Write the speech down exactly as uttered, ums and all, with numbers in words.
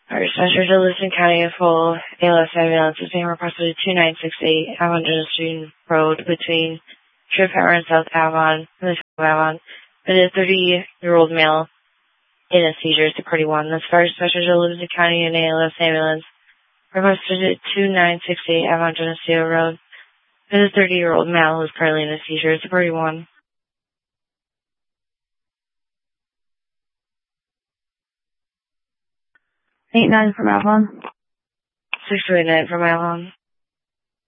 Alright, Special to Liston County of full A L S ambulance is being requested at two nine six eight Avon Street Road between Trip Power and South Avon, in the town of Avon. It is a thirty-year-old male in a seizure. It's a pretty one. That's Fire Special to Liston County and A L S ambulance requested at two nine six eight Avon Geneseo Road. It is a thirty-year-old male who is currently in a seizure. It's a pretty one. eight nine from Avon. six two eight nine from Avon.